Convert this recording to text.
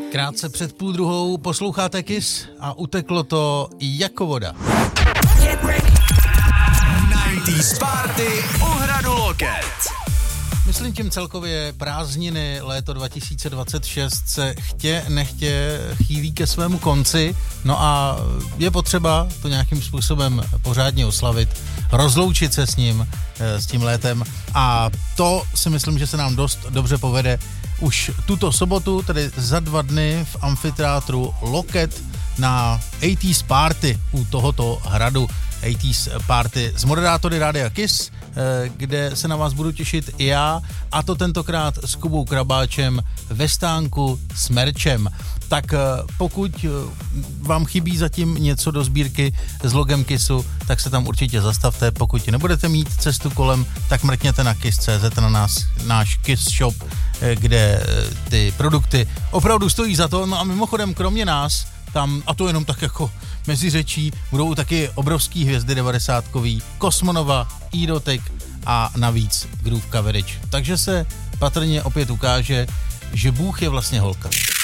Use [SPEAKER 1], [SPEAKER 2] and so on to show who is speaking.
[SPEAKER 1] Krátce před 12:30 posloucháte Kiss a uteklo to jako voda.
[SPEAKER 2] 90s Party u Hradu Loket.
[SPEAKER 1] Myslím tím celkově prázdniny léto 2026 se chtě nechtě chýlí ke svému konci, no a je potřeba to nějakým způsobem pořádně oslavit, rozloučit se s ním, s tím létem a to si myslím, že se nám dost dobře povede už tuto sobotu, tedy za 2 dny v amfiteátru Loket na 80s Party u tohoto hradu. 80s Party s moderátory Rádia Kiss, kde se na vás budu těšit i já, a to tentokrát s Kubou Krabáčem ve stánku s merčem. Tak pokud vám chybí zatím něco do sbírky s logem Kissu, tak se tam určitě zastavte. Pokud nebudete mít cestu kolem, tak mrkněte na kiss.cz, na náš Kiss Shop, kde ty produkty opravdu stojí za to. No a mimochodem, kromě nás, tam, a to jenom tak jako mezi řečí, budou taky obrovský hvězdy 90kový, Cosmonova, Erotic a navíc Groove Coverage. Takže se patrně opět ukáže, že Bůh je vlastně holka.